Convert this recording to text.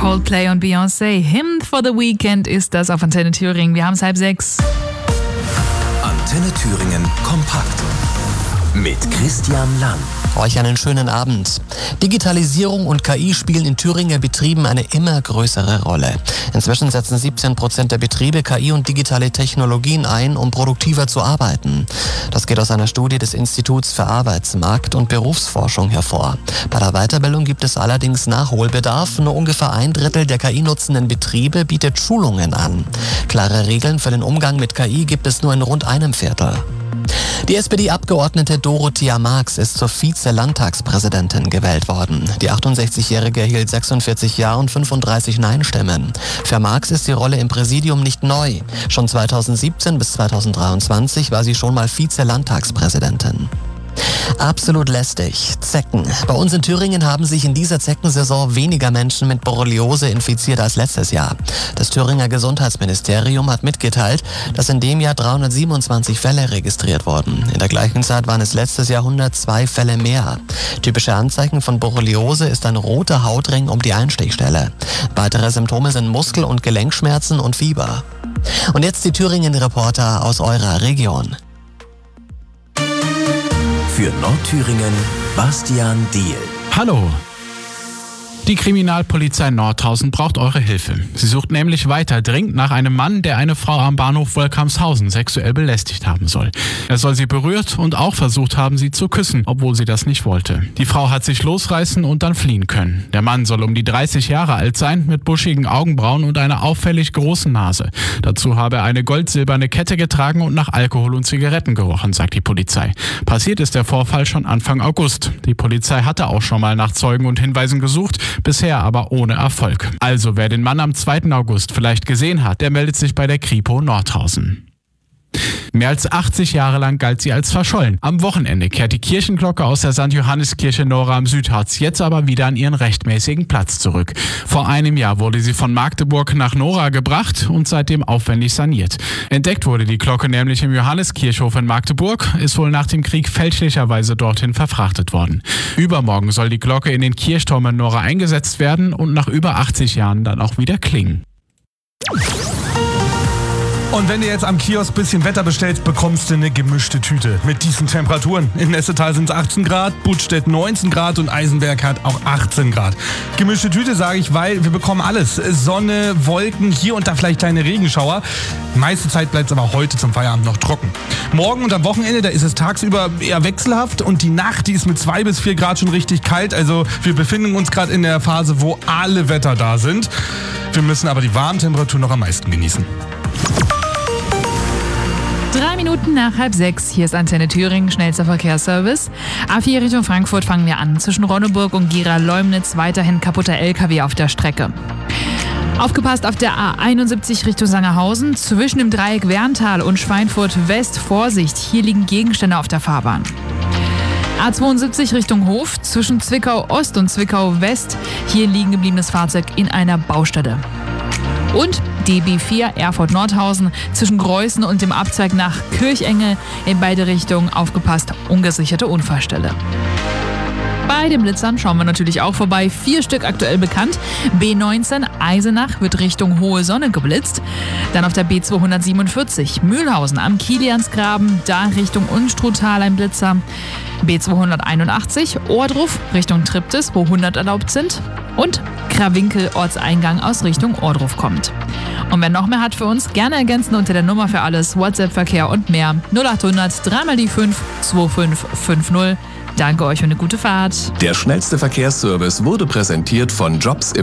Coldplay und Beyoncé. Hymn for the Weekend ist das auf Antenne Thüringen. Wir haben es 5:30. Antenne Thüringen kompakt. Mit Christian Lang. Euch einen schönen Abend. Digitalisierung und KI spielen in Thüringer Betrieben eine immer größere Rolle. Inzwischen setzen 17% der Betriebe KI und digitale Technologien ein, um produktiver zu arbeiten. Das geht aus einer Studie des Instituts für Arbeitsmarkt- und Berufsforschung hervor. Bei der Weiterbildung gibt es allerdings Nachholbedarf. Nur ungefähr 1/3 der KI-nutzenden Betriebe bietet Schulungen an. Klare Regeln für den Umgang mit KI gibt es nur in rund 1/4. Die SPD-Abgeordnete Dorothea Marx ist zur Vize-Landtagspräsidentin gewählt worden. Die 68-Jährige erhielt 46 Ja und 35 Nein-Stimmen. Für Marx ist die Rolle im Präsidium nicht neu. Schon 2017 bis 2023 war sie schon mal Vize-Landtagspräsidentin. Absolut lästig. Zecken. Bei uns in Thüringen haben sich in dieser Zeckensaison weniger Menschen mit Borreliose infiziert als letztes Jahr. Das Thüringer Gesundheitsministerium hat mitgeteilt, dass in dem Jahr 327 Fälle registriert wurden. In der gleichen Zeit waren es letztes Jahr 102 Fälle mehr. Typische Anzeichen von Borreliose ist ein roter Hautring um die Einstichstelle. Weitere Symptome sind Muskel- und Gelenkschmerzen und Fieber. Und jetzt die Thüringen-Reporter aus eurer Region. Für Nordthüringen Bastian Diehl. Hallo! Die Kriminalpolizei Nordhausen braucht eure Hilfe. Sie sucht nämlich weiter dringend nach einem Mann, der eine Frau am Bahnhof Wolkamshausen sexuell belästigt haben soll. Er soll sie berührt und auch versucht haben, sie zu küssen, obwohl sie das nicht wollte. Die Frau hat sich losreißen und dann fliehen können. Der Mann soll um die 30 Jahre alt sein, mit buschigen Augenbrauen und einer auffällig großen Nase. Dazu habe er eine gold-silberne Kette getragen und nach Alkohol und Zigaretten gerochen, sagt die Polizei. Passiert ist der Vorfall schon Anfang August. Die Polizei hatte auch schon mal nach Zeugen und Hinweisen gesucht, bisher aber ohne Erfolg. Also wer den Mann am 2. August vielleicht gesehen hat, der meldet sich bei der Kripo Nordhausen. Mehr als 80 Jahre lang galt sie als verschollen. Am Wochenende kehrt die Kirchenglocke aus der St. Johanniskirche Nora am Südharz jetzt aber wieder an ihren rechtmäßigen Platz zurück. Vor einem Jahr wurde sie von Magdeburg nach Nora gebracht und seitdem aufwendig saniert. Entdeckt wurde die Glocke nämlich im Johanneskirchhof in Magdeburg, ist wohl nach dem Krieg fälschlicherweise dorthin verfrachtet worden. Übermorgen soll die Glocke in den Kirchturm in Nora eingesetzt werden und nach über 80 Jahren dann auch wieder klingen. Und wenn du jetzt am Kiosk ein bisschen Wetter bestellst, bekommst du eine gemischte Tüte mit diesen Temperaturen. In Nessetal sind es 18 Grad, Budstedt 19 Grad und Eisenberg hat auch 18 Grad. Gemischte Tüte sage ich, weil wir bekommen alles. Sonne, Wolken, hier und da vielleicht kleine Regenschauer. Die meiste Zeit bleibt es aber heute zum Feierabend noch trocken. Morgen und am Wochenende, da ist es tagsüber eher wechselhaft und die Nacht, die ist mit 2 bis 4 Grad schon richtig kalt. Also wir befinden uns gerade in der Phase, wo alle Wetter da sind. Wir müssen aber die warmen Temperaturen noch am meisten genießen. 3 Minuten nach 5:30. Hier ist Antenne Thüringen, schnellster Verkehrsservice. A4 Richtung Frankfurt fangen wir an. Zwischen Ronneburg und Gera-Leumnitz weiterhin kaputter LKW auf der Strecke. Aufgepasst auf der A71 Richtung Sangerhausen. Zwischen dem Dreieck Werntal und Schweinfurt West Vorsicht. Hier liegen Gegenstände auf der Fahrbahn. A72 Richtung Hof. Zwischen Zwickau Ost und Zwickau West. Hier liegen gebliebenes Fahrzeug in einer Baustelle. Und DB4 Erfurt-Nordhausen zwischen Greußen und dem Abzweig nach Kirchenge in beide Richtungen aufgepasst, ungesicherte Unfallstelle. Bei den Blitzern schauen wir natürlich auch vorbei. 4 Stück aktuell bekannt. B19 Eisenach wird Richtung Hohe Sonne geblitzt. Dann auf der B247 Mühlhausen am Kiliansgraben, da Richtung Unstruttal ein Blitzer. B281 Ohrdruf Richtung Triptis, wo 100 erlaubt sind. Und Krawinkel Ortseingang aus Richtung Ohrdruf kommt. Und wer noch mehr hat für uns, gerne ergänzen unter der Nummer für alles, WhatsApp-Verkehr und mehr. 0800 3 mal die 5 2550. Danke euch für eine gute Fahrt. Der schnellste Verkehrsservice wurde präsentiert von Jobs im